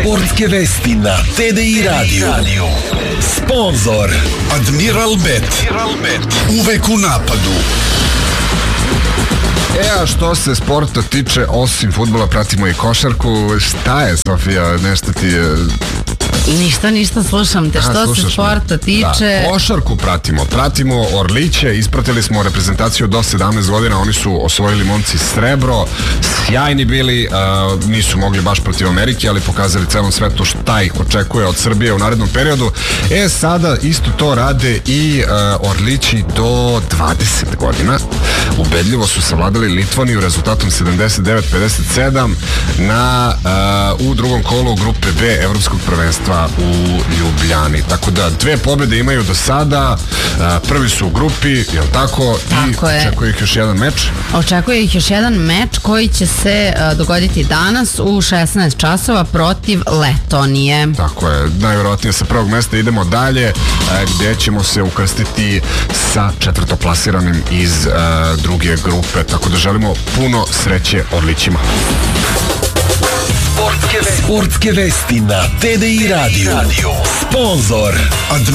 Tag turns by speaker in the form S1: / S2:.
S1: Sportske vesti na TDI Radio. Sponzor Admiral Bet. Uvek u napadu.
S2: A što se sporta tiče, osim fudbala pratimo i košarku. Šta je, Sofija, nešto ti je...
S3: Ništa, slušam te. Što se sporta tiče...
S2: Da, košarku pratimo Orliće, ispratili smo reprezentaciju do 17 godina, oni su osvojili momci srebro, sjajni bili, nisu mogli baš protiv Amerike, ali pokazali celom svetu šta ih očekuje od Srbije u narednom periodu. Sada isto to rade i Orlići do 20 godina. Ubedljivo su savladali Litvaniju rezultatom 79-57 u drugom kolu grupe B Evropskog prvenstva u Ljubljani. Tako da 2 pobjede imaju do sada, prvi su u grupi, jel tako?
S3: Tako je.
S2: Očekuje ih još jedan meč?
S3: Očekuje ih još jedan meč koji će se dogoditi danas u 16 časova protiv Letonije.
S2: Tako je, najvjerojatnije sa prvog mesta idemo dalje, gdje ćemo se ukrstiti sa četvrtoplasiranim iz druge grupe, tako da želimo puno sreće Orlićima.
S1: Sportske vesti na TDI Radio. Sponzor